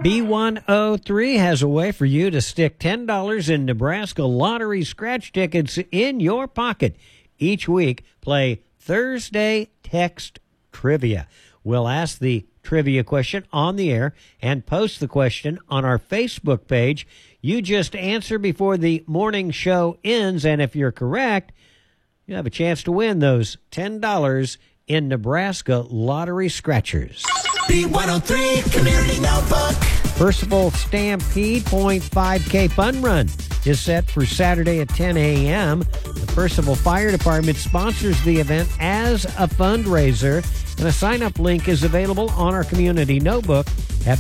B103 has a way for you to stick $10 in Nebraska lottery scratch tickets in your pocket. Each week, play Thursday Text Trivia. We'll ask the trivia question on the air and post the question on our Facebook page. You just answer before the morning show ends, and if you're correct, you have a chance to win those $10 in Nebraska lottery scratchers. B103 Community Notebook. Percival Stampede 0.5K Fun Run is set for Saturday at 10 a.m. The Percival Fire Department sponsors the event as a fundraiser, and a sign-up link is available on our community notebook at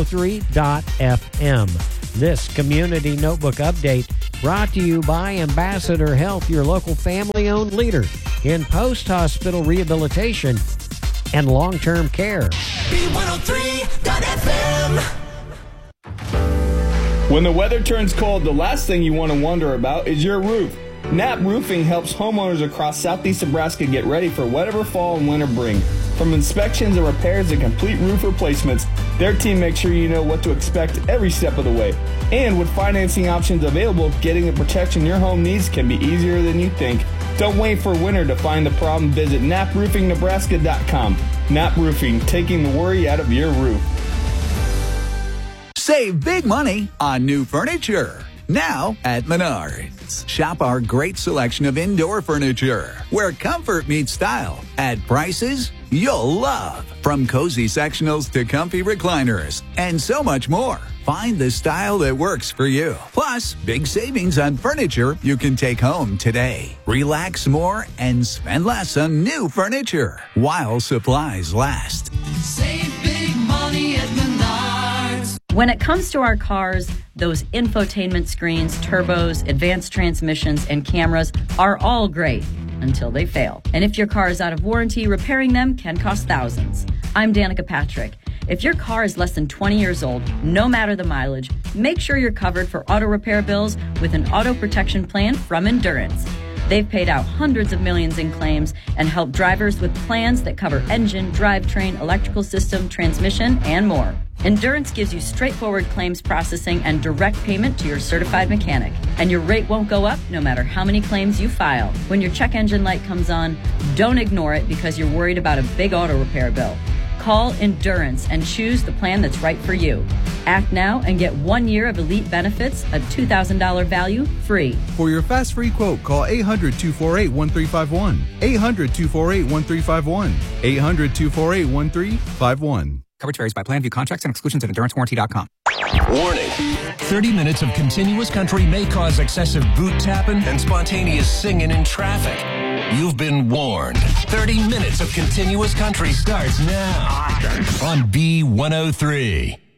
b103.fm. This community notebook update brought to you by Ambassador Health, your local family-owned leader in post-hospital rehabilitation and long-term care. B103.fm. When the weather turns cold, the last thing you want to wonder about is your roof. Knapp Roofing helps homeowners across southeast Nebraska get ready for whatever fall and winter bring. From inspections and repairs to complete roof replacements, their team makes sure you know what to expect every step of the way. And with financing options available, getting the protection your home needs can be easier than you think. Don't wait for winter to find the problem. Visit knapproofingnebraska.com. Knapp Roofing, taking the worry out of your roof. Save big money on new furniture. Now at Menards. Shop our great selection of indoor furniture, where comfort meets style, at prices you'll love. From cozy sectionals to comfy recliners, and so much more. Find the style that works for you. Plus, big savings on furniture you can take home today. Relax more and spend less on new furniture while supplies last. Save big money at Menards. When it comes to our cars, those infotainment screens, turbos, advanced transmissions, and cameras are all great until they fail. And if your car is out of warranty, repairing them can cost thousands. I'm Danica Patrick. If your car is less than 20 years old, no matter the mileage, make sure you're covered for auto repair bills with an auto protection plan from Endurance. They've paid out hundreds of millions in claims and helped drivers with plans that cover engine, drivetrain, electrical system, transmission, and more. Endurance gives you straightforward claims processing and direct payment to your certified mechanic. And your rate won't go up no matter how many claims you file. When your check engine light comes on, don't ignore it because you're worried about a big auto repair bill. Call Endurance and choose the plan that's right for you. Act now and get 1 year of elite benefits, a $2,000 value, free. For your fast free quote, call 800-248-1351. 800-248-1351. 800-248-1351. Coverage varies by plan. View contracts and exclusions at EnduranceWarranty.com. Warning. 30 minutes of continuous country may cause excessive boot tapping and spontaneous singing in traffic. You've been warned. 30 minutes of continuous country starts now on B103.